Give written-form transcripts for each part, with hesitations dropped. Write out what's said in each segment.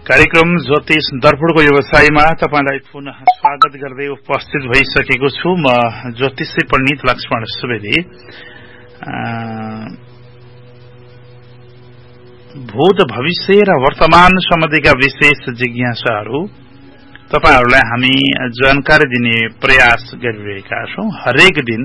कार्यक्रम ज्योतिष दर्पणको व्यवसायमा तपाईलाई पुनः स्वागत गर्दै उपस्थित भइसकेको छु। म ज्योतिषी पण्डित लक्ष्मण सुवेदी। भूत भविष्य र वर्तमान सम्बन्धीका विशेष जिज्ञासाहरू तपाईहरूलाई हामी जानकारी दिने प्रयास गरिरहेका छौं। हरेक दिन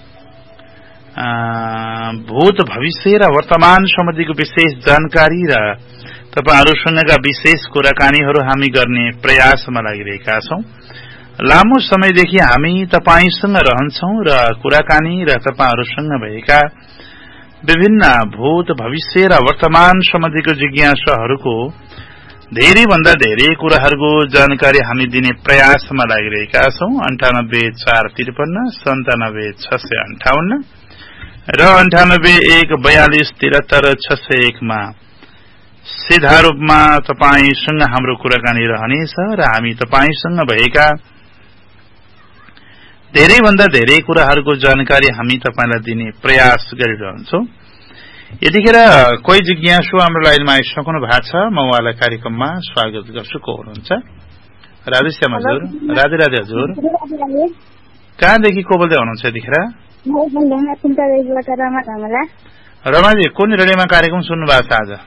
भूत भविष्य र वर्तमान सम्बन्धीको विशेष जानकारी र तपाईहरुसँगका विशेष कुराकानीहरू हामी गर्ने प्रयासमा लागिरहेका छौं। लामो समयदेखि हामी तपाईसँग रहन्छौं र कुराकानी र तपाईहरुसँग भएका विभिन्न भूत भविष्य र वर्तमान सम्बन्धीको जिज्ञासाहरूको धेरै भन्दा धेरै कुराहरूको जानकारी हामी दिने प्रयासमा लागिरहेका छौं। 984553 र 9814233601 मा सीधा रूपमा तपाईसँग हाम्रो कुराकानी रहनेछ र हामी तपाईसँग भएका धेरै भन्दा धेरै कुराहरूको जानकारी हामी तपाईलाई दिने प्रयास गरिरहन्छौं। यतिखेर कोही जिज्ञासु हाम्रो लाइनमा आइसक्नु भएको छ। म उहाँलाई कार्यक्रममा स्वागत गर्छु। को हुनुहुन्छ? राधेश्याम हजुर। राधे राधे हजुर। कहाँदेखि को बोल्दै हुनुहुन्छ यतिखेर? रमाजी, कुन रेडियोमा कार्यक्रम सुन्नु भएको छ आज?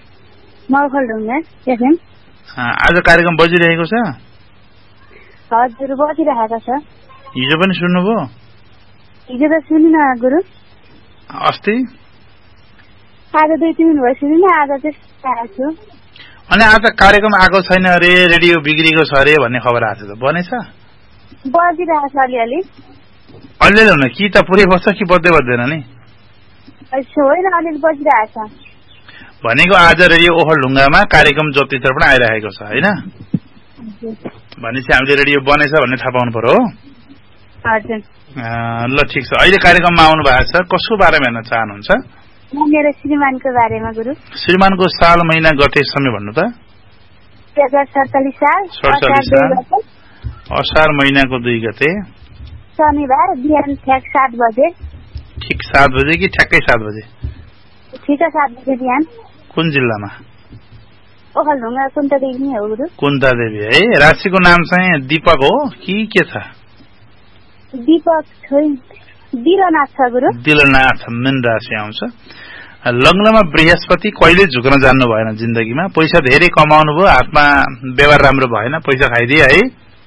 आज कार्यक्रम बजिरहेको छ? हजुर, बजिरहेको छ। हिजो पनि सुन्नुभयो? हिजो त सुनिन गुरु। अस्ति? आज 2-3 दिन भयो सुनिन, आज चाहिँ आएको छु। अनि आज कार्यक्रम आएको छैन अरे, रेडियो बिग्रेको छ अरे भन्ने खबर आएको छ। बनेछ? बजिरहेको छ अलिअलि। अलिअलि हुन कि त पुरै बज्छ कि बज्दै बज्दैन नि? होइन, अलिअलि बजिरहेको छ। भनेको आज रेडियो ओखलढुङ्गामा कार्यक्रम ज्योतिष दर्पण आइरहेको छ हैन? भनेपछि हामीले रेडियो बनेछ भन्ने थाहा पाउनु पर्यो हो? हजुर। ल ठिक छ। अहिले कार्यक्रममा आउनु भएको छ। कसको बारेमा हेर्न चाहनुहुन्छ? मेरो श्रीमानको बारेमा गुरु। श्रीमानको साल महिना गते समय भन्नु त? 2047 साल असार महिनाको 2 गते शनिबार बिहान ठ्याक 7 बजे। ठिक 7 बजे कि ठ्याक्कै 7 बजे? ठिक 7 बजे बिहान। कुन जिल्लामा? ओखलढुङ्गा कुन्तादेवी नै हो गुरु। कुन्तादेवी है। राशिको नाम चाहिँ दीपक हो कि के छ? दीपक छैन, दिलनाथ छ गुरु। दिलनाथ मेन राशि आउँछ। लग्नमा बृहस्पति कहिले झुक्न जान्नु भएन जिन्दगीमा। पैसा धेरै कमाउनु भयो, हातमा व्यवहार राम्रो भएन, पैसा खाइदिए है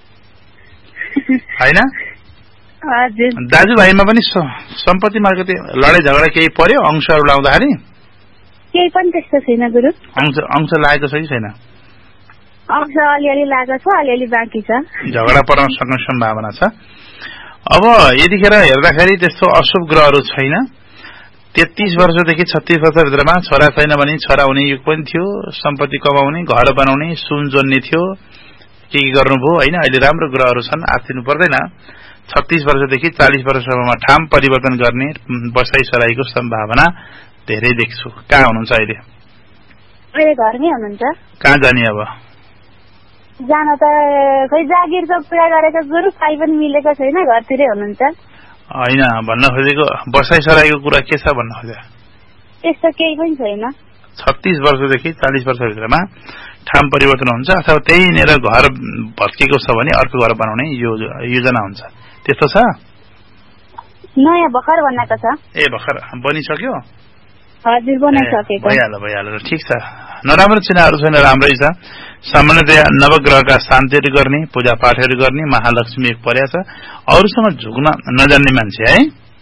हैन? हजुर। दाजुभाइमा पनि सम्पत्ति मार्फत लडाई झगडा केही पर्यो अंशहरू लाउँदाखेरि? केही पनि त्यस्तो छैन गुरु। अंश लागेको छ कि छैन? अंश अलिअलि लागेको छ, अलिअलि बाँकी छ। झगडा पर्न सक्ने सम्भावना छ। अब यतिखेर हेर्दाखेरि त्यस्तो अशुभ ग्रहहरू छैन। 33 वर्षदेखि 36 वर्षभित्रमा छोरा छैन भने छोरा हुने युग पनि थियो। सम्पत्ति कमाउने, घर बनाउने, सुन जोड्ने थियो। के गर्नुभयो हैन? अहिले राम्रो ग्रहहरू छन्, आत्तिनु पर्दैन। 36 वर्षदेखि 40 वर्षसम्ममा ठाम परिवर्तन गर्ने बसाई सराईको सम्भावना धेरै देख्छु। कहाँ हुनुहुन्छ अहिले? अहिले घरमै हुनुहुन्छ। कहाँ जाने अब? जान त खै जागिरको कुरा गरेको गुरु, काई पनि मिलेको छैन, घरतिरै हुनुहुन्छ। हैन, भन्न खोजेको बसाई सराईको कुरा के छ भन्न खोजे? त्यस्तो केही पनि छैन। 36 वर्षदेखि 40 वर्षभित्रमा ठाम परिवर्तन हुन्छ अथवा त्यहीँनिर घर भत्केको छ भने अर्को घर बनाउने योजना हुन्छ। त्यस्तो छ? नयाँ भर्खर बनाएको छ। ए भर्खर बनिसक्यो? हजुर, बनाइसकेको। भइहाल्यो। ठिक छ। नराम्रो चिन्हहरू छैन, राम्रै छ। सामान्यतया नवग्रहका शान्तिहरू गर्ने, पूजापाठहरू गर्ने, महालक्ष्मी एक पर्या छ। अरूसँग झुक्न नजान्ने मान्छे है?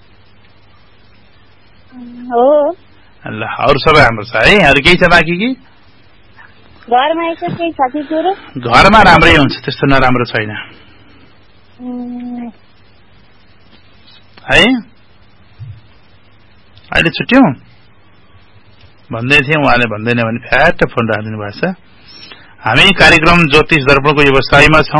हो। ल, अरू सबै राम्रो छ है? अरू केही छ बाँकी कि? घरमा यसो केही छ कि गुरु? घरमा राम्रै हुन्छ, त्यस्तो नराम्रो छैन है? अहिले छुट्यौं भन्दै थिएँ, उहाँले भन्दैन भने फ्याट फोन राखिदिनु भएको छ। हामी कार्यक्रम ज्योतिष दर्पणको व्यवसायमा छौं।